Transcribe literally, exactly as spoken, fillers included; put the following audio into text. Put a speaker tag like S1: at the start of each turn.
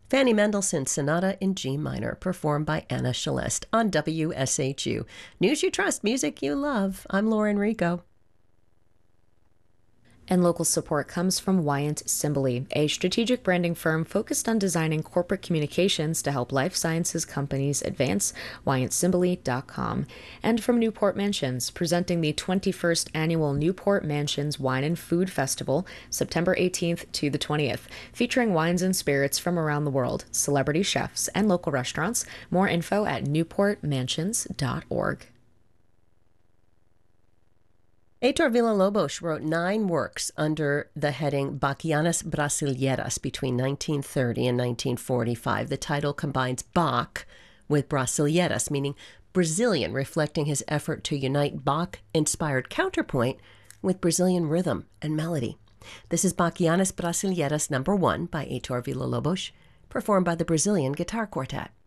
S1: Fanny Mendelssohn's Sonata in G minor, performed by Anna Celeste on W S H U. News you trust, music you love. I'm Lauren Rico.
S2: And local support comes from Wyant Simbali, a strategic branding firm focused on designing corporate communications to help life sciences companies advance, wyant simbali dot com. And from Newport Mansions, presenting the twenty-first Annual Newport Mansions Wine and Food Festival, September eighteenth to the twentieth, featuring wines and spirits from around the world, celebrity chefs, and local restaurants. More info at newport mansions dot org.
S1: Heitor Villa-Lobos wrote nine works under the heading Bachianas Brasileiras between nineteen thirty and nineteen forty-five. The title combines Bach with Brasileiras, meaning Brazilian, reflecting his effort to unite Bach-inspired counterpoint with Brazilian rhythm and melody. This is Bachianas Brasileiras number one by Heitor Villa-Lobos, performed by the Brazilian Guitar Quartet.